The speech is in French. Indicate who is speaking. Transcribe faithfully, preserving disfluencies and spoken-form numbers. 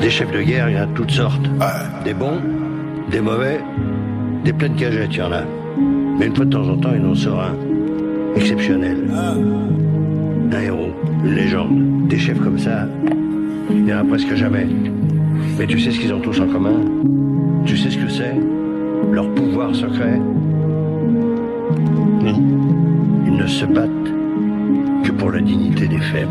Speaker 1: Des chefs de guerre, il y en a de toutes sortes.
Speaker 2: Ouais.
Speaker 1: Des bons, des mauvais, des pleines cagettes, il y en a. Mais une fois de temps en temps, il en sort un. Exceptionnel. Un héros, une légende. Des chefs comme ça, il n'y en a presque jamais. Mais tu sais ce qu'ils ont tous en commun? Tu sais ce que c'est? Leur pouvoir secret?
Speaker 2: Non.
Speaker 1: Ils ne se battent que pour la dignité des faibles.